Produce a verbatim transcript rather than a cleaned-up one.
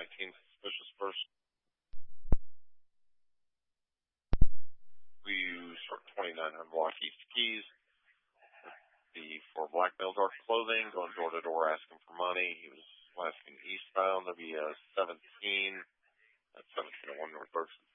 nineteen, suspicious person. We start twenty-nine hundred block East Keys. The for black male dark clothing, going door to door asking for money. He was asking eastbound. There'll be a seventeen, that's seventeen oh one North Berkson